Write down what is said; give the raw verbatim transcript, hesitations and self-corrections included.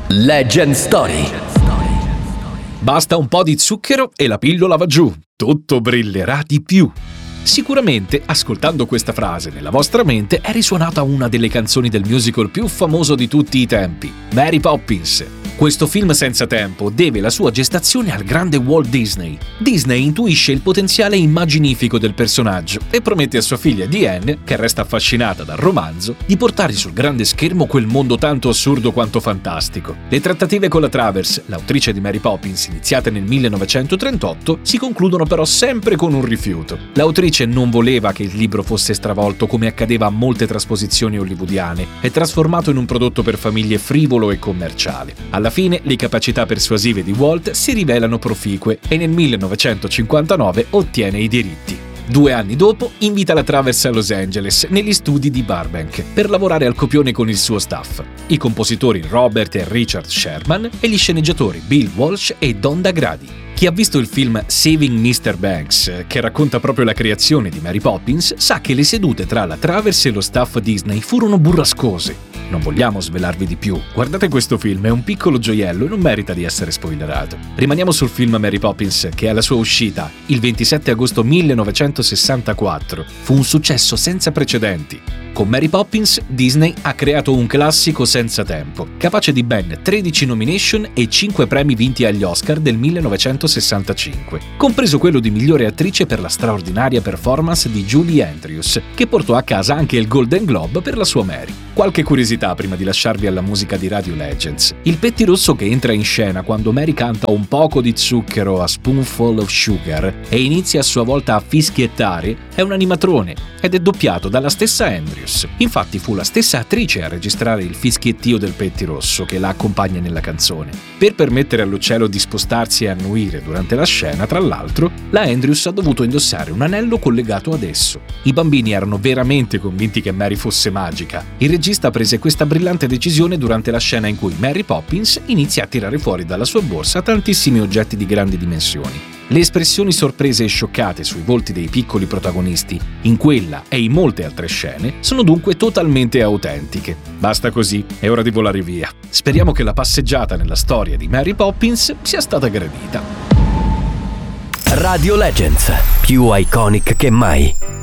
Legend Story. Basta un po' di zucchero e la pillola va giù. Tutto brillerà di più. Sicuramente, ascoltando questa frase nella vostra mente, è risuonata una delle canzoni del musical più famoso di tutti i tempi, Mary Poppins. Questo film senza tempo deve la sua gestazione al grande Walt Disney. Disney intuisce il potenziale immaginifico del personaggio e promette a sua figlia Diane, che resta affascinata dal romanzo, di portare sul grande schermo quel mondo tanto assurdo quanto fantastico. Le trattative con la Travers, l'autrice di Mary Poppins, iniziate nel millenovecentotrentotto, si concludono però sempre con un rifiuto. L'autrice non voleva che il libro fosse stravolto come accadeva a molte trasposizioni hollywoodiane e trasformato in un prodotto per famiglie frivolo e commerciale. Alla Alla fine le capacità persuasive di Walt si rivelano proficue e nel millenovecentocinquantanove ottiene i diritti. Due anni dopo invita la Travers a Los Angeles, negli studi di Burbank, per lavorare al copione con il suo staff, i compositori Robert e Richard Sherman e gli sceneggiatori Bill Walsh e Don DaGradi. Chi ha visto il film Saving mister Banks, che racconta proprio la creazione di Mary Poppins, sa che le sedute tra la Travers e lo staff Disney furono burrascose. Non vogliamo svelarvi di più. Guardate questo film, è un piccolo gioiello e non merita di essere spoilerato. Rimaniamo sul film Mary Poppins, che alla sua uscita, il ventisette agosto millenovecentosessantaquattro, fu un successo senza precedenti. Con Mary Poppins, Disney ha creato un classico senza tempo, capace di ben tredici nomination e cinque premi vinti agli Oscar del millenovecentosessantacinque, compreso quello di migliore attrice per la straordinaria performance di Julie Andrews, che portò a casa anche il Golden Globe per la sua Mary. Qualche curiosità prima di lasciarvi alla musica di Radio Legends. Il pettirosso che entra in scena quando Mary canta un poco di zucchero a Spoonful of Sugar e inizia a sua volta a fischiettare è un animatrone ed è doppiato dalla stessa Andrews. Infatti fu la stessa attrice a registrare il fischiettio del pettirosso che la accompagna nella canzone. Per permettere all'uccello di spostarsi e annuire durante la scena, tra l'altro, la Andrews ha dovuto indossare un anello collegato ad esso. I bambini erano veramente convinti che Mary fosse magica. Il regista prese questa brillante decisione durante la scena in cui Mary Poppins inizia a tirare fuori dalla sua borsa tantissimi oggetti di grandi dimensioni. Le espressioni sorprese e scioccate sui volti dei piccoli protagonisti, in quella e in molte altre scene, sono dunque totalmente autentiche. Basta così, è ora di volare via. Speriamo che la passeggiata nella storia di Mary Poppins sia stata gradita. Radio Legends, più iconic che mai.